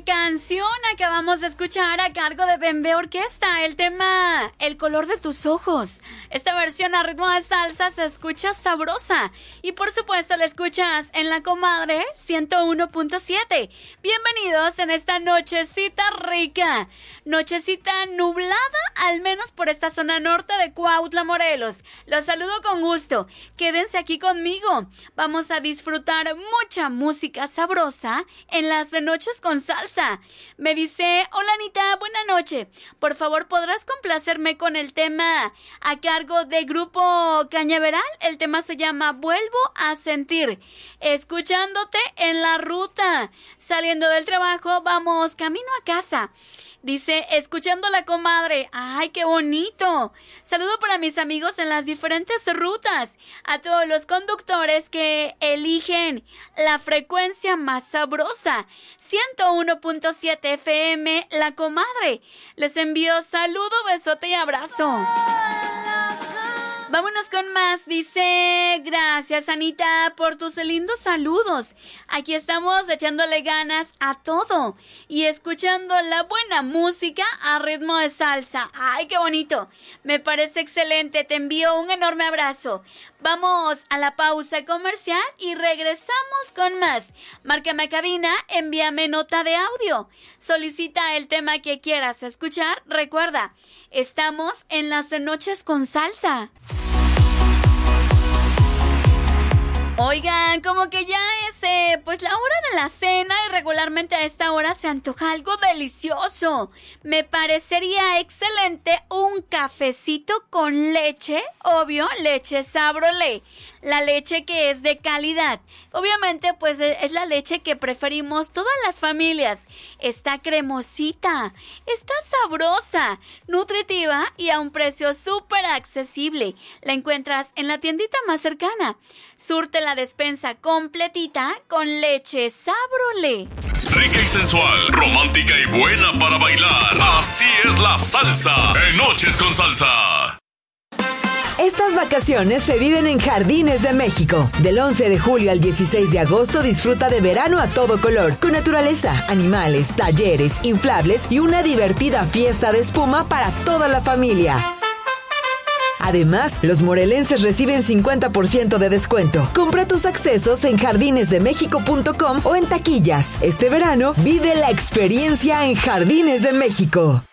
Qué canción acabamos de escuchar a cargo de Bembe Orquesta, el tema El color de tus ojos. Esta versión a ritmo de salsa se escucha sabrosa y por supuesto la escuchas en La Comadre 101.7. Bienvenidos en esta nochecita rica, nochecita nublada, al menos por esta zona norte de Cuautla, Morelos. Los saludo con gusto, quédense aquí conmigo, vamos a disfrutar mucha música sabrosa en las noches con salsa. Me dice, hola Anita, buena noche. Por favor, ¿podrás complacerme con el tema a cargo de Grupo Cañaveral? El tema se llama Vuelvo a sentir. Escuchándote en la ruta. Saliendo del trabajo, vamos camino a casa. Dice, escuchando La Comadre. ¡Ay, qué bonito! Saludo para mis amigos en las diferentes rutas. A todos los conductores que eligen la frecuencia más sabrosa. 101.7 FM, La Comadre. Les envío saludo, besote y abrazo. Vámonos con más. Dice, gracias Anita por tus lindos saludos. Aquí estamos echándole ganas a todo y escuchando la buena música a ritmo de salsa. ¡Ay, qué bonito! Me parece excelente. Te envío un enorme abrazo. Vamos a la pausa comercial y regresamos con más. Márcame a cabina, envíame nota de audio. Solicita el tema que quieras escuchar. Recuerda, estamos en las noches con salsa. Oigan, como que ya es pues la hora de la cena y regularmente a esta hora se antoja algo delicioso. Me parecería excelente un cafecito con leche, obvio, leche Sabrolé. La leche que es de calidad. Obviamente, pues es la leche que preferimos todas las familias. Está cremosita, está sabrosa, nutritiva y a un precio súper accesible. La encuentras en la tiendita más cercana. Surte la despensa completita con leche Sabrolé. Rica y sensual, romántica y buena para bailar. Así es la salsa en Noches con Salsa. Estas vacaciones se viven en Jardines de México. Del 11 de julio al 16 de agosto disfruta de verano a todo color, con naturaleza, animales, talleres, inflables y una divertida fiesta de espuma para toda la familia. Además, los morelenses reciben 50% de descuento. Compra tus accesos en jardinesdemexico.com o en taquillas. Este verano, vive la experiencia en Jardines de México.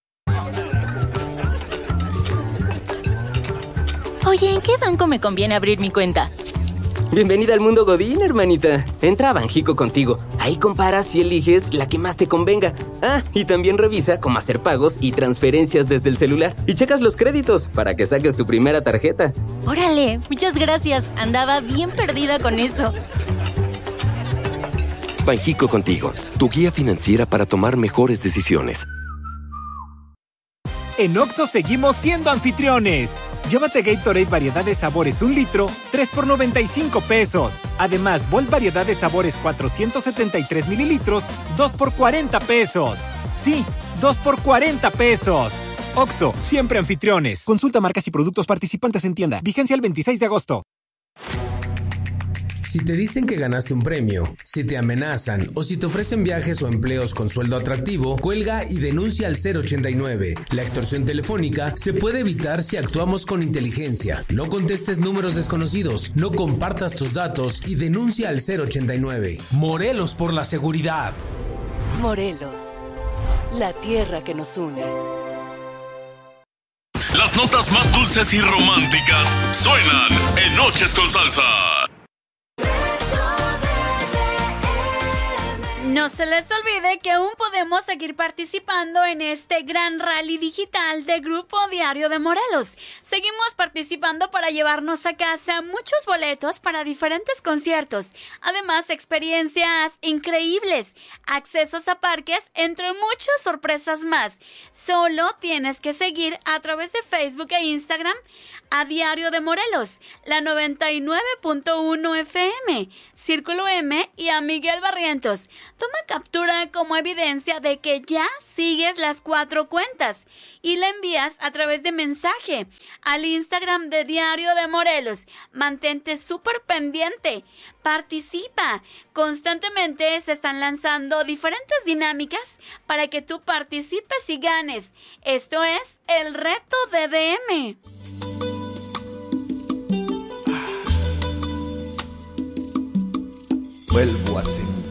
Oye, ¿en qué banco me conviene abrir mi cuenta? Bienvenida al mundo Godín, hermanita. Entra a Banjico Contigo. Ahí comparas y eliges la que más te convenga. Ah, y también revisa cómo hacer pagos y transferencias desde el celular. Y checas los créditos para que saques tu primera tarjeta. ¡Órale! Muchas gracias. Andaba bien perdida con eso. Banjico Contigo, tu guía financiera para tomar mejores decisiones. En Oxxo seguimos siendo anfitriones. Llévate Gatorade variedad de sabores 1 litro, 3 por 95 pesos. Además, Volt variedad de sabores 473 mililitros, 2 por 40 pesos. Sí, 2 por 40 pesos. Oxxo, siempre anfitriones. Consulta marcas y productos participantes en tienda. Vigencia el 26 de agosto. Si te dicen que ganaste un premio, si te amenazan o si te ofrecen viajes o empleos con sueldo atractivo, cuelga y denuncia al 089. La extorsión telefónica se puede evitar si actuamos con inteligencia. No contestes números desconocidos, no compartas tus datos y denuncia al 089. Morelos por la seguridad. Morelos, la tierra que nos une. Las notas más dulces y románticas suenan en Noches con Salsa. No se les olvide que aún podemos seguir participando en este gran rally digital de Grupo Diario de Morelos. Seguimos participando para llevarnos a casa muchos boletos para diferentes conciertos. Además, experiencias increíbles, accesos a parques, entre muchas sorpresas más. Solo tienes que seguir a través de Facebook e Instagram a Diario de Morelos, la 99.1 FM, Círculo M y a Miguel Barrientos. Toma captura como evidencia de que ya sigues las 4 cuentas y la envías a través de mensaje al Instagram de Diario de Morelos. Mantente súper pendiente, participa. Constantemente se están lanzando diferentes dinámicas para que tú participes y ganes. Esto es el reto de DM. Vuelvo a sentir